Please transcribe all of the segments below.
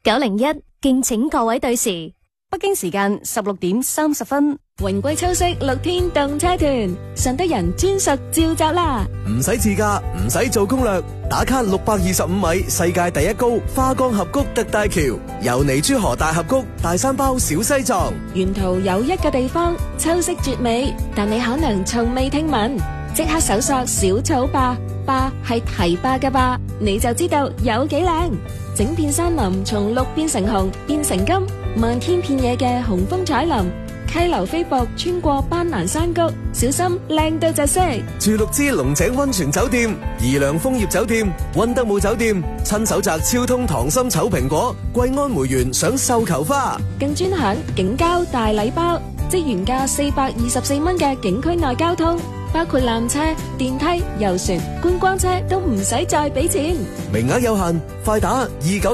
901，敬請各位對時。 北京時間16:30。 榮歸秋色6天動車團，順德人專屬召集啦！ 唔使自駕，唔使做攻略，打卡625米世界第一高花崗峽谷特大橋，由尼珠河大峽谷大山包小西藏。 沿途有一個地方秋色絕美，但你可能從未聽聞，即刻搜索小草壩，壩係堤壩嘅壩，你就知道有幾靚。整片山林從綠變成紅，變成金，漫天遍野嘅紅楓彩林，溪流飛瀑穿過斑蘭山谷，小心靚到窒息。 住綠之龍井溫泉酒店、怡良楓葉酒店、溫德姆酒店，親手摘超通糖心醜蘋果，桂安梅園賞繡球花， 更專享景交大禮包，即原價424蚊嘅景區內交通，包括纜車、電梯、遊船、觀光車都唔使再俾錢。 名額有限，快打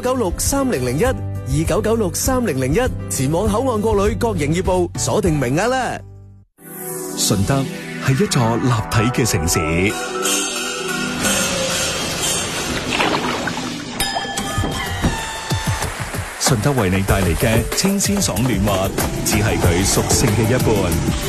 29963001。29963001，前往口岸國旅各營業部鎖定名額啦。 順德係一座立體嘅城市，順德為你帶嚟嘅清鮮爽嫩滑，只係佢屬性嘅一半。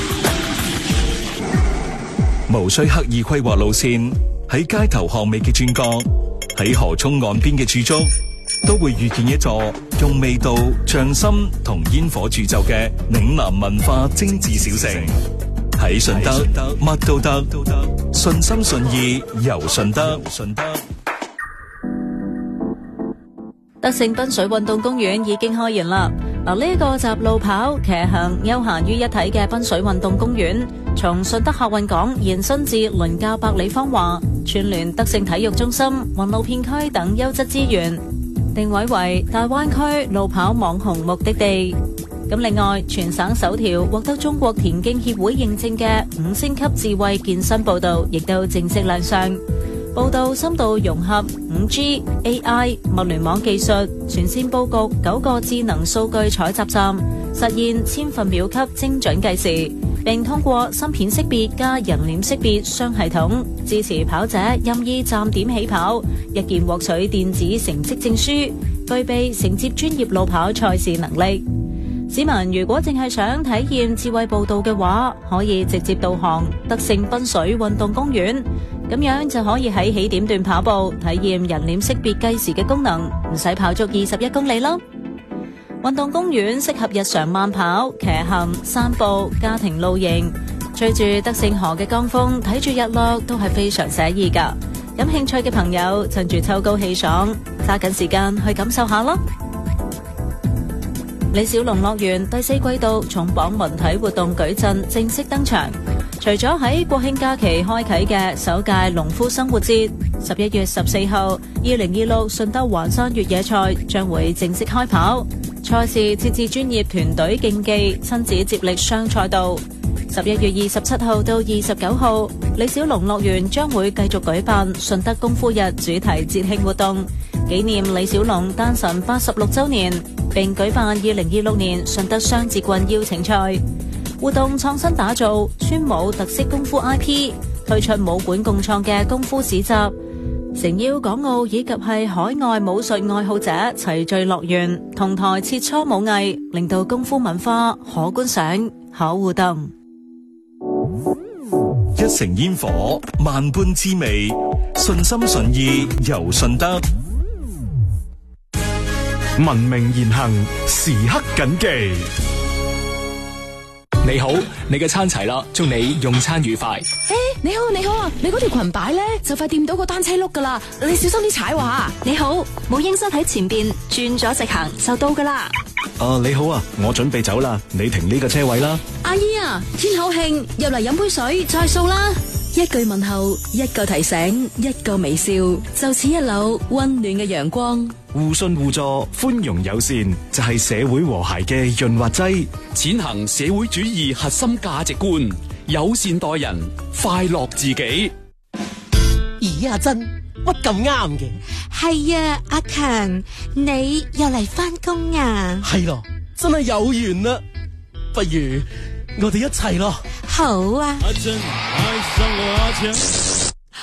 無需刻意規劃路線，喺街頭巷尾嘅轉角，喺河涌岸邊嘅駐足，都會遇見一座用味道、匠心同煙火鑄就嘅嶺南文化精緻小城。喺順德，乜都得，順心順意遊順德。 德勝濱水運動公園已經開園啦！嗱，呢個集路跑、騎行、休閒於一體嘅濱水運動公園，從順德客運港延伸至倫教百里芳華，串聯德勝體育中心、雲路片區等優質資源，定位為大灣區路跑網紅目的地。咁另外，全省首條獲得中國田徑協會認證嘅5星級智慧健身步道亦都正式亮相。步道深度融合 5G、AI、物聯網技術，全線佈局9個智能數據採集站，實現千分秒級精準計時，並通過芯片識別加人臉識別雙系統，支持跑者任意站點起跑，一鍵獲取電子成績證書，具備承接專業路跑賽事能力。市民如果淨係想體驗智慧步道嘅話，可以直接導航德勝濱水運動公園，咁樣就可以喺起點段跑步，體驗人臉識別計時嘅功能，唔使跑足21公里啦。運動公園適合日常慢跑、騎行、散步、家庭露營，隨住德勝河嘅江風，睇住日落都係非常寫意噶。感興趣嘅朋友，趁住秋高氣爽，揸緊時間去感受下啦。李小龍樂園第4季度重磅文體活動矩陣正式登場，除咗喺國慶假期開啟嘅首屆農夫生活節，11月14號2026順德環山越野賽將會正式開跑。賽事設置專業團隊競技、親子接力雙賽道。11月27號到29號，李小龍樂園將會繼續舉辦順德功夫日主題節慶活動，紀念李小龍誕辰86週年，並舉辦2026年順德雙節棍邀請賽。活動創新打造村武特色功夫 IP， 推出武館共創嘅功夫市集，誠邀港澳以及係海外武術愛好者齊聚樂園，同台切磋武藝，令到功夫文化可觀賞、可互動。 一城煙火，萬般滋味，順心順意遊順德。 文明言行，時刻謹記。 你好，你嘅餐齊啦，祝你用餐愉快。 你好啊，你嗰條裙擺咧就快掂到個單車轆噶啦，你小心啲踩話。 你好，母嬰室喺前邊，轉咗直行就到噶啦。 你好啊，我準備走啦，你停呢個車位啦。 阿姨啊，天口慶，入嚟飲杯水再數啦。一句問候，一個提醒，一個微笑，就似一縷溫暖嘅陽光。 互信互助，寬容友善，就係社會和諧嘅潤滑劑。 踐行社會主義核心價值觀，友善待人，快樂自己。 咦，阿珍，乜咁啱嘅？ 係啊，阿強，你又嚟返工啊？ 係咯，真係有緣啦，不如我哋一齊咯。 好啊。 阿珍愛上我阿強。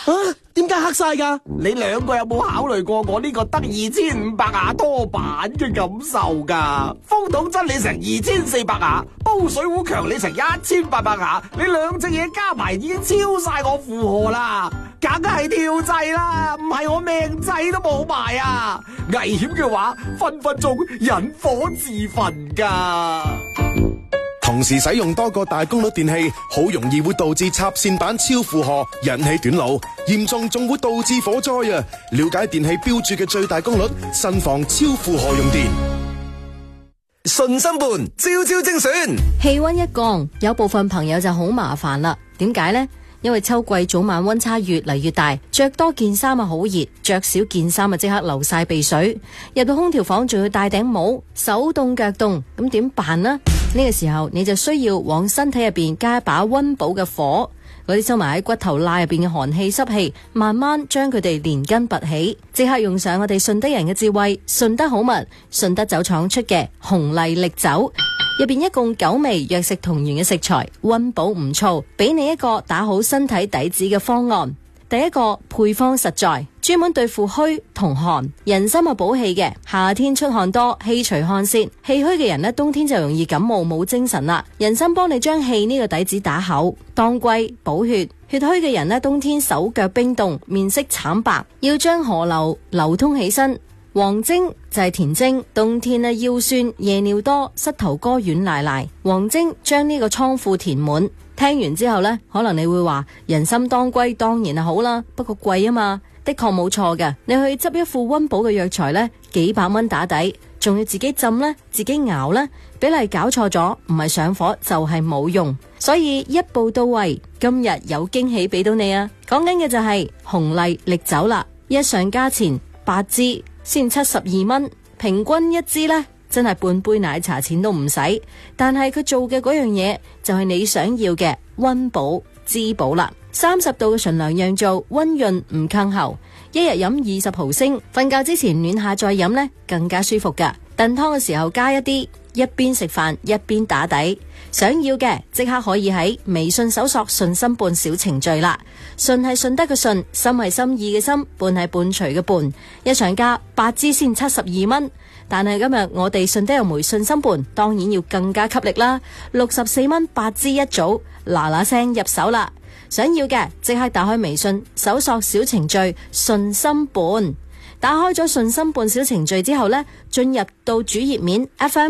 點解黑晒噶？ 你兩個有冇考慮過我呢個得2500瓦多板嘅感受噶？風筒真理成2400瓦，煲水壺強理成1800瓦，你兩隻嘢加埋已經超晒我負荷啦，梗係跳掣啦，唔係我命仔都冇埋啊！危險嘅話，分分鐘引火自焚噶。 同時使用多個大功率電器，好容易會導致插線板超負荷，引起短路，嚴重仲會導致火災啊！了解電器標注嘅最大功率，慎防超負荷用電。 順心盤朝朝精選， 氣溫一降，有部分朋友就好麻煩啦。點解呢？因為秋季早晚溫差越嚟越大，着多件衫啊好熱，着少件衫啊即刻流晒鼻水。入到空調房仲要戴頂帽，手凍腳凍，咁點辦呢？呢個時候你就需要往身體入邊加一把溫補嘅火，嗰啲收埋喺骨頭罅入邊嘅寒氣濕氣，慢慢將佢哋連根拔起。即刻用上我哋順德人嘅智慧，順德好物，順德酒廠出嘅紅麗力酒。入邊一共9味藥食同源嘅食材，溫補唔燥，俾你一個打好身體底子嘅方案。第一個配方實在，專門對付虛同寒，人參係補氣嘅，夏天出汗多，氣除汗泄，氣虛嘅人呢，冬天就容易感冒冇精神啦。人參幫你將氣呢個底子打厚。當歸補血，血虛嘅人呢，冬天手腳冰凍，面色慘白，要將河流通起身。黃精就係田精，冬天呢腰酸夜尿多，膝頭哥軟賴賴，黃精將呢個倉庫填滿。聽完之後呢，可能你會話人參當歸當然係好啦，不過貴啊嘛。的確冇錯嘅，你去執一副溫補嘅藥材呢，幾百蚊打底，仲要自己浸呢，自己熬呢，比例搞錯咗，唔係上火就係冇用。所以一步到位，今日有驚喜俾到你啊！講緊嘅就係紅麗力酒啦，一上價錢8支先72蚊，平均一支呢，真係半杯奶茶錢都唔使。但係佢做嘅嗰樣嘢就係你想要嘅溫補滋補啦。30度嘅純涼釀造，溫潤唔坑喉，一日飲20毫升，瞓覺之前暖下再飲呢，更加舒服噶。燉湯嘅時候加一啲，一邊食飯一邊打底。想要嘅即刻可以喺微信搜索順心伴小程序啦。順係順德嘅順，心係心意嘅心，伴係伴隨嘅伴。一上架8支先72蚊，但係今日我哋順德有枚順心伴，當然要更加給力啦。64蚊8支一組，嗱嗱聲入手啦！想要嘅即刻打開微信搜索小程序順心伴，打開咗順心伴小程序之後呢，進入到主頁面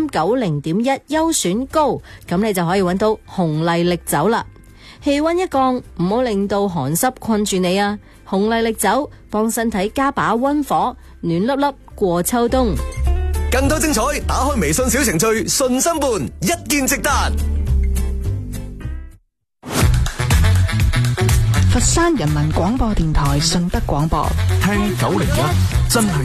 FM90.1優選高，咁你就可以揾到紅麗力酒啦。氣溫一降，唔好令到寒濕困住你啊！紅麗力酒幫身體加把溫火，暖粒粒過秋冬。 更多精彩，打開微信小程序順心伴，一見即得。 佛山人民廣播電台順德廣播， 聽901真係